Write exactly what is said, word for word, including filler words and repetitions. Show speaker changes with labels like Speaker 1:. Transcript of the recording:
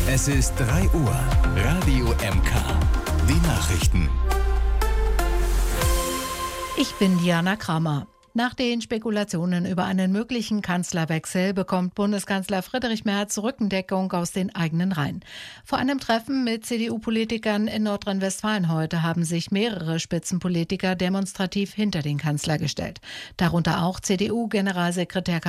Speaker 1: Es ist drei Uhr. Radio M K. Die Nachrichten.
Speaker 2: Ich bin Diana Kramer. Nach den Spekulationen über einen möglichen Kanzlerwechsel bekommt Bundeskanzler Friedrich Merz Rückendeckung aus den eigenen Reihen. Vor einem Treffen mit C D U-Politikern in Nordrhein-Westfalen heute haben sich mehrere Spitzenpolitiker demonstrativ hinter den Kanzler gestellt. Darunter auch C D U-Generalsekretär